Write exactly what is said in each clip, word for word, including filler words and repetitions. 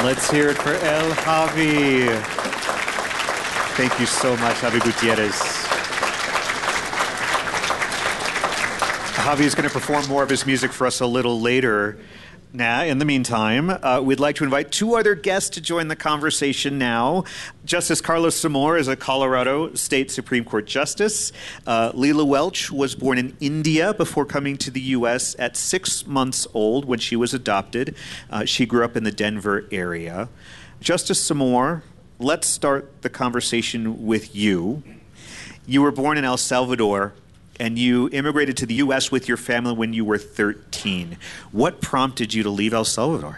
Let's hear it for El Javi. Thank you so much, Javi Gutierrez. Javi is going to perform more of his music for us a little later. Now, in the meantime, uh, we'd like to invite two other guests to join the conversation now. Justice Carlos Zamor is a Colorado State Supreme Court Justice. Uh, Leela Welch was born in India before coming to the U S at six months old when she was adopted. Uh, she grew up in the Denver area. Justice Zamor, let's start the conversation with you. You were born in El Salvador, and you immigrated to the U S with your family when you were thirteen. What prompted you to leave El Salvador?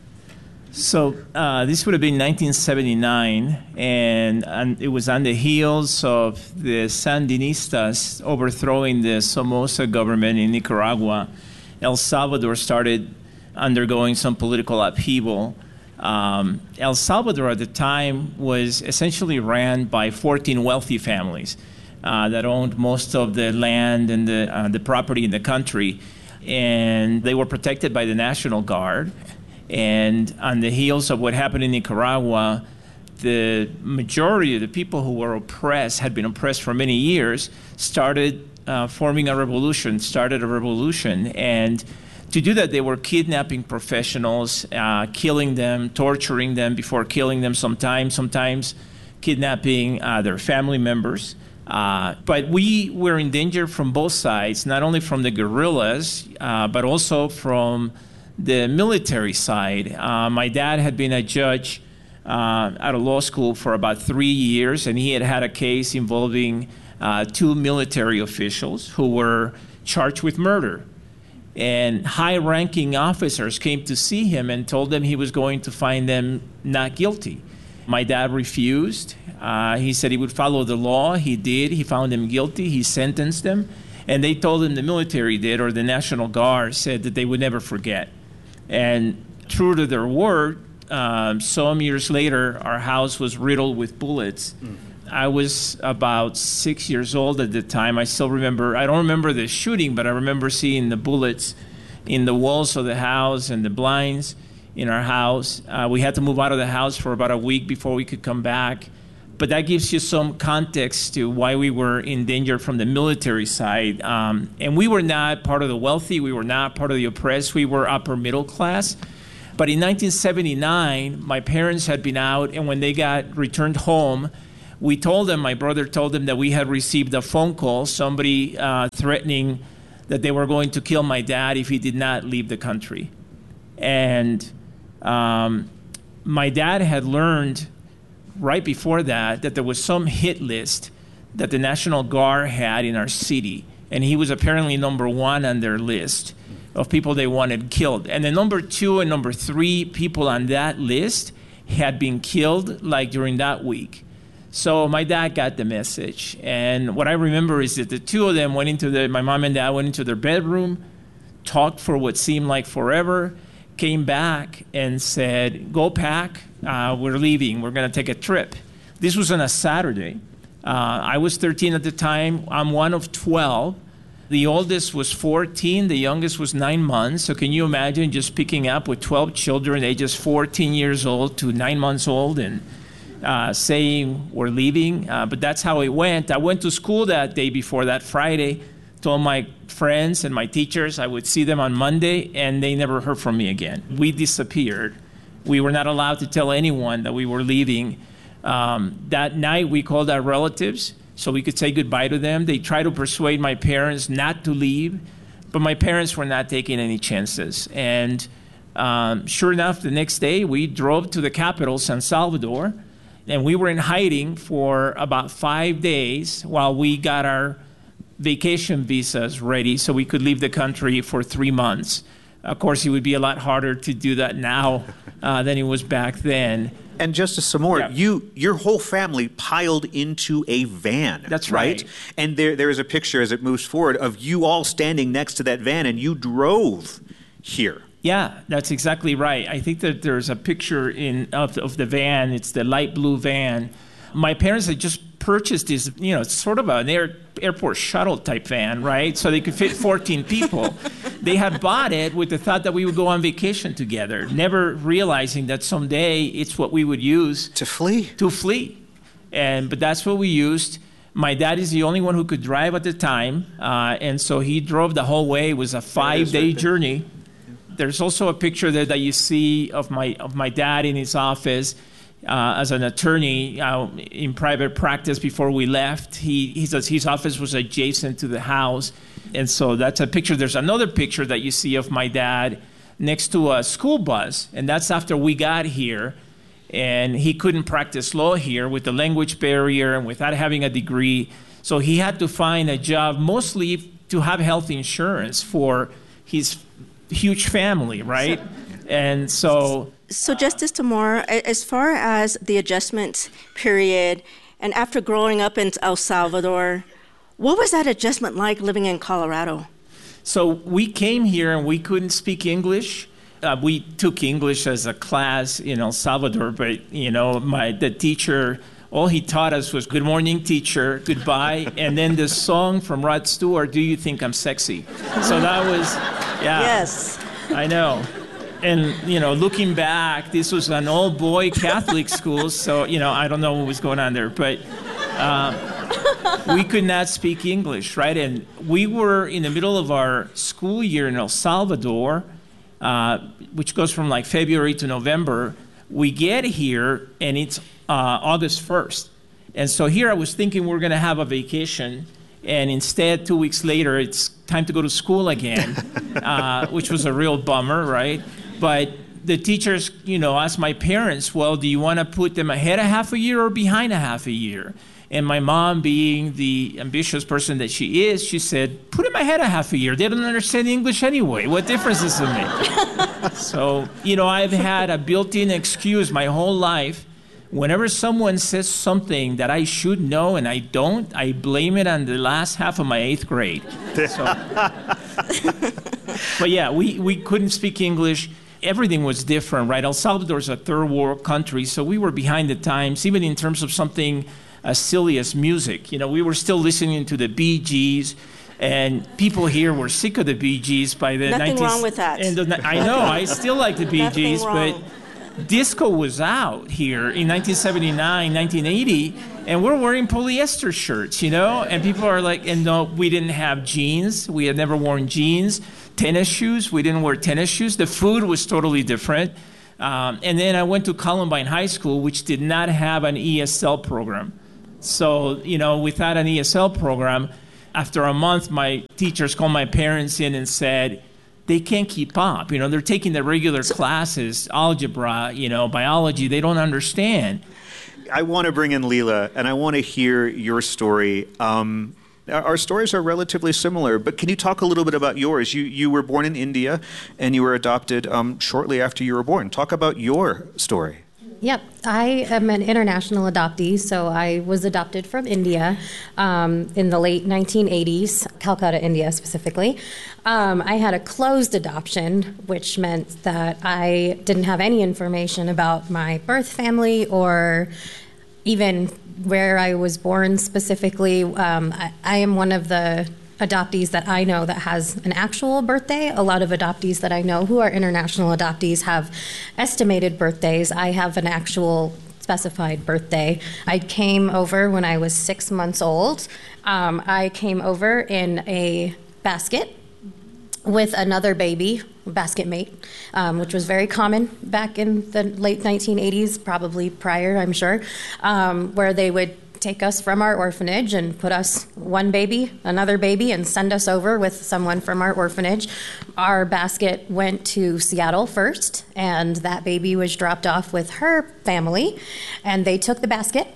So uh, this would have been nineteen seventy-nine, and, and it was on the heels of the Sandinistas overthrowing the Somoza government in Nicaragua. El Salvador started undergoing some political upheaval. Um, El Salvador at the time was essentially ran by fourteen wealthy families. Uh, that owned most of the land and the, uh, the property in the country. And they were protected by the National Guard. And on the heels of what happened in Nicaragua, the majority of the people who were oppressed, had been oppressed for many years, started uh, forming a revolution, started a revolution. And to do that, they were kidnapping professionals, uh, killing them, torturing them before killing them sometimes, sometimes kidnapping uh, their family members. Uh, but we were in danger from both sides, not only from the guerrillas, uh, but also from the military side. Uh, my dad had been a judge uh, at a law school for about three years, and he had had a case involving uh, two military officials who were charged with murder. And high-ranking officers came to see him and told him he was going to find them not guilty. My dad refused. Uh, he said he would follow the law. He did. He found them guilty. He sentenced them. And they told him, the military did, or the National Guard said that they would never forget. And true to their word, um, some years later, our house was riddled with bullets. Mm. I was about six years old at the time. I still remember, I don't remember the shooting, but I remember seeing the bullets in the walls of the house and the blinds in our house. Uh, we had to move out of the house for about a week before we could come back. But that gives you some context to why we were in danger from the military side. Um, and we were not part of the wealthy. We were not part of the oppressed. We were upper middle class. But in nineteen seventy-nine, my parents had been out, and when they got returned home, we told them, my brother told them, that we had received a phone call, somebody uh, threatening that they were going to kill my dad if he did not leave the country. And um, my dad had learned right before that that there was some hit list that the National Guard had in our city, and he was apparently number one on their list of people they wanted killed. And the number two and number three people on that list had been killed like during that week. So my dad got the message, and what I remember is that the two of them went into the, my mom and dad went into their bedroom, talked for what seemed like forever, came back and said, go pack, uh, we're leaving, we're gonna take a trip. This was on a Saturday. Uh, I was thirteen at the time, I'm one of twelve. The oldest was fourteen, the youngest was nine months. So can you imagine just picking up with twelve children, ages fourteen years old to nine months old, and uh, saying we're leaving? Uh, but that's how it went. I went to school that day before that Friday, told my friends and my teachers I would see them on Monday, and they never heard from me again. We disappeared. We were not allowed to tell anyone that we were leaving. Um, that night, we called our relatives so we could say goodbye to them. They tried to persuade my parents not to leave, but my parents were not taking any chances. And um, sure enough, the next day, we drove to the capital, San Salvador, and we were in hiding for about five days while we got our vacation visas ready so we could leave the country for three months. Of course, it would be a lot harder to do that now uh, than it was back then. And Justice Zamor, yeah. you, your whole family piled into a van. That's right. right? And there, there is a picture as it moves forward of you all standing next to that van, and you drove here. Yeah, that's exactly right. I think that there's a picture in of, of the van. It's the light blue van. My parents had just purchased this, you know, sort of an air, airport shuttle type van, right? So they could fit fourteen people. They had bought it with the thought that we would go on vacation together, never realizing that someday it's what we would use to flee. To flee. And but that's what we used. My dad is the only one who could drive at the time, uh, and so he drove the whole way. It was a five-day right journey. There's also a picture there that you see of my of my dad in his office uh, as an attorney uh, in private practice before we left. He his, his office was adjacent to the house, and so that's a picture. There's another picture that you see of my dad next to a school bus, and that's after we got here. And he couldn't practice law here with the language barrier and without having a degree. So he had to find a job mostly to have health insurance for his huge family, right? And so... So Justice Tamar, as far as the adjustment period, and after growing up in El Salvador, what was that adjustment like living in Colorado? So we came here and we couldn't speak English. Uh, we took English as a class in El Salvador, but, you know, my the teacher, all he taught us was good morning, teacher, goodbye, and then the song from Rod Stewart, Do You Think I'm Sexy? So that was, yeah. Yes. I know. And, you know, looking back, this was an all-boy Catholic school, so, you know, I don't know what was going on there, but uh, we could not speak English, right? And we were in the middle of our school year in El Salvador, Uh, which goes from like February to November. We get here and it's uh, August first. And so here I was thinking we're going to have a vacation. And instead, two weeks later, it's time to go to school again, uh, which was a real bummer, right? But the teachers, you know, asked my parents, well, do you want to put them ahead a half a year or behind a half a year? And my mom, being the ambitious person that she is, she said, put them ahead a half a year. They don't understand English anyway. What difference does it make? So, you know, I've had a built-in excuse my whole life. Whenever someone says something that I should know and I don't, I blame it on the last half of my eighth grade. So, but yeah, we, we couldn't speak English. Everything was different, right? El Salvador is a third world country, so we were behind the times, even in terms of something as silly as music. You know, we were still listening to the Bee Gees, and people here were sick of the Bee Gees by the Nothing nineties. wrong with that. And the, I know, I still like the Bee Nothing Gees, wrong. but disco was out here in nineteen seventy-nine, nineteen eighty, and we're wearing polyester shirts, you know? And people are like, and no, we didn't have jeans. We had never worn jeans. Tennis shoes, we didn't wear tennis shoes. The food was totally different. Um, and then I went to Columbine High School, which did not have an E S L program. So, you know, without an E S L program, after a month, my teachers called my parents in and said, they can't keep up. You know, they're taking the regular classes, algebra, you know, biology. They don't understand. I want to bring in Leela, and I want to hear your story. Um, our stories are relatively similar, but can you talk a little bit about yours? You you were born in India, and you were adopted um, shortly after you were born. Talk about your story. Yep, I am an international adoptee, so I was adopted from India um, in the late nineteen eighties, Calcutta, India specifically. Um, I had a closed adoption, which meant that I didn't have any information about my birth family or even where I was born specifically. Um, I, I am one of the adoptees that I know that has an actual birthday. A lot of adoptees that I know who are international adoptees have estimated birthdays. I have an actual specified birthday. I came over when I was six months old. Um, I came over in a basket with another baby, basket mate, um, which was very common back in the late nineteen eighties, probably prior, I'm sure, um, where they would take us from our orphanage and put us one baby, another baby, and send us over with someone from our orphanage. Our basket went to Seattle first, and that baby was dropped off with her family, and they took the basket.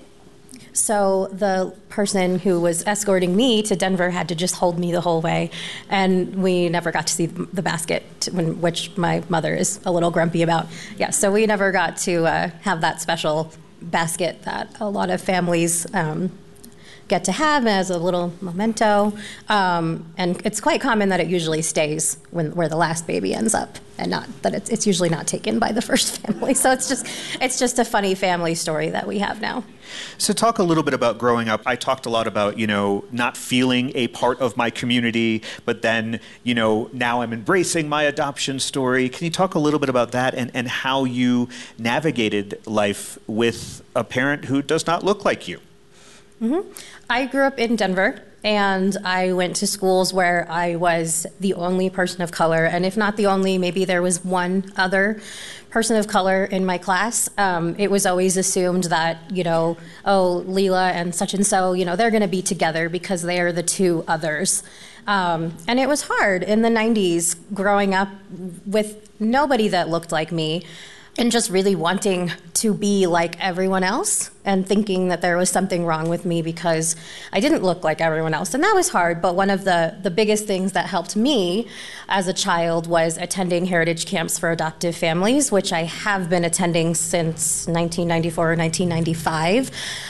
So the person who was escorting me to Denver had to just hold me the whole way, and we never got to see the basket, when, which my mother is a little grumpy about. Yeah, so we never got to uh, have that special basket that a lot of families um, get to have as a little memento. Um, and it's quite common that it usually stays when where the last baby ends up, and not that it's, it's usually not taken by the first family. So it's just it's just a funny family story that we have now. So talk a little bit about growing up. I talked a lot about, you know, not feeling a part of my community, but then, you know, now I'm embracing my adoption story. Can you talk a little bit about that and, and how you navigated life with a parent who does not look like you? Mm-hmm. I grew up in Denver, and I went to schools where I was the only person of color, and if not the only, maybe there was one other person of color in my class. Um, it was always assumed that, you know, oh, Leela and such and so, you know, they're going to be together because they are the two others. Um, and it was hard in the nineties growing up with nobody that looked like me, and just really wanting to be like everyone else and thinking that there was something wrong with me because I didn't look like everyone else. And that was hard, but one of the, the biggest things that helped me as a child was attending heritage camps for adoptive families, which I have been attending since nineteen ninety-four or nineteen ninety-five.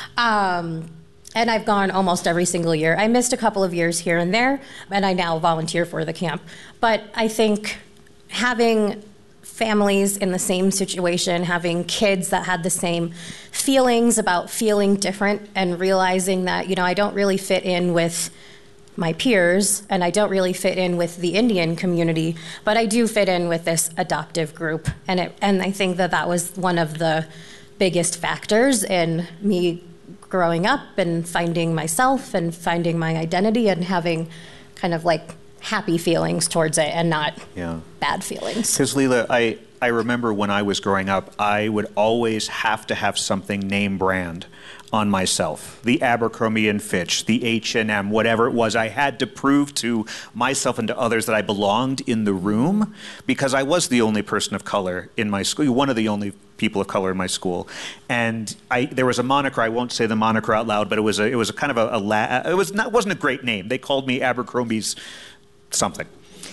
Um, and I've gone almost every single year. I missed a couple of years here and there, and I now volunteer for the camp. But I think having families in the same situation, having kids that had the same feelings about feeling different and realizing that, you know, I don't really fit in with my peers and I don't really fit in with the Indian community, but I do fit in with this adoptive group. And it, and I think that that was one of the biggest factors in me growing up and finding myself and finding my identity and having kind of like happy feelings towards it and not yeah. bad feelings. Because Leela, I, I remember when I was growing up, I would always have to have something name brand on myself. The Abercrombie and Fitch, the H and M, whatever it was. I had to prove to myself and to others that I belonged in the room because I was the only person of color in my school, one of the only people of color in my school. And I, there was a moniker, I won't say the moniker out loud, but it was a, it was a kind of a, a la, it was not, it wasn't a great name. They called me Abercrombie's something.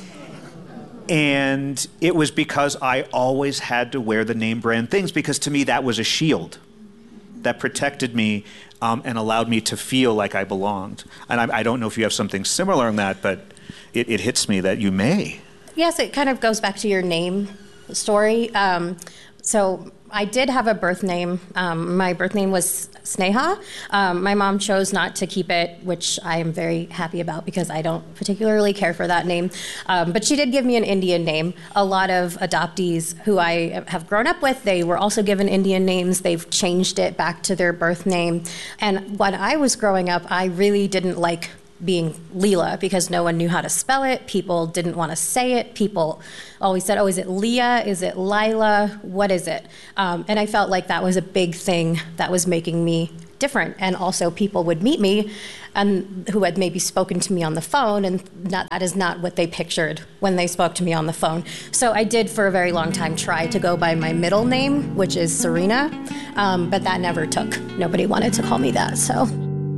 And it was because I always had to wear the name brand things because to me that was a shield that protected me um, and allowed me to feel like I belonged. And I, I don't know if you have something similar on that, but it, it hits me that you may. Yes, it kind of goes back to your name story. Um, so I did have a birth name. Um, my birth name was Sneha. Um, my mom chose not to keep it, which I am very happy about because I don't particularly care for that name. Um, but she did give me an Indian name. A lot of adoptees who I have grown up with, they were also given Indian names. They've changed it back to their birth name. And when I was growing up, I really didn't like being Leela because no one knew how to spell it. People didn't want to say it. People always said, oh, is it Leah? Is it Lila? What is it? Um, and I felt like that was a big thing that was making me different. And also people would meet me and who had maybe spoken to me on the phone, and not, that is not what they pictured when they spoke to me on the phone. So I did for a very long time try to go by my middle name, which is Serena, um, but that never took. Nobody wanted to call me that, so...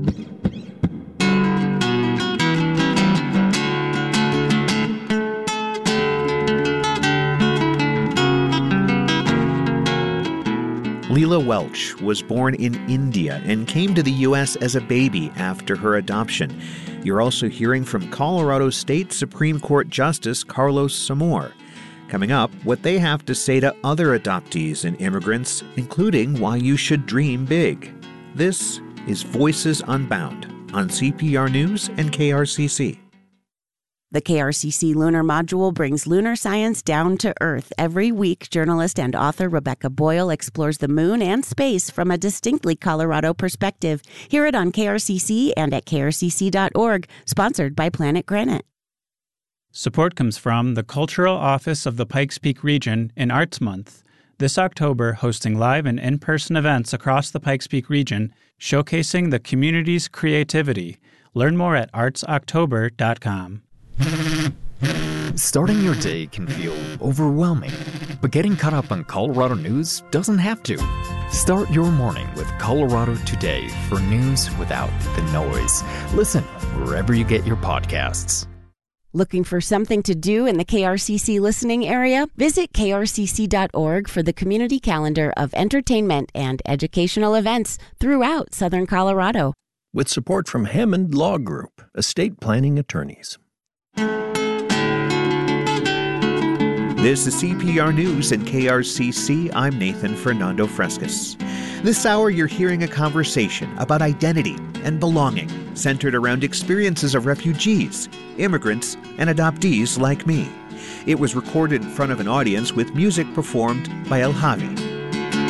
Leela Welch was born in India and came to the U S as a baby after her adoption. You're also hearing from Colorado State Supreme Court Justice Carlos Samore. Coming up, what they have to say to other adoptees and immigrants, including why you should dream big. This is Voices Unbound on C P R News and K R C C. The K R C C Lunar Module brings lunar science down to Earth. Every week, journalist and author Rebecca Boyle explores the moon and space from a distinctly Colorado perspective. Hear it on K R C C and at K R C C dot org, sponsored by Planet Granite. Support comes from the Cultural Office of the Pikes Peak Region in Arts Month. This October, hosting live and in-person events across the Pikes Peak region, showcasing the community's creativity. Learn more at arts october dot com. Starting your day can feel overwhelming, but getting caught up on Colorado news doesn't have to. Start your morning with Colorado Today for news without the noise. Listen wherever you get your podcasts. Looking for something to do in the K R C C listening area? Visit K R C C dot org for the community calendar of entertainment and educational events throughout Southern Colorado. with support from Hammond Law Group, estate planning attorneys. This is C P R News and K R C C. I'm Nathan Fernando Frescas. This hour, you're hearing a conversation about identity and belonging, centered around experiences of refugees, immigrants, and adoptees like me. It was recorded in front of an audience with music performed by El Javi.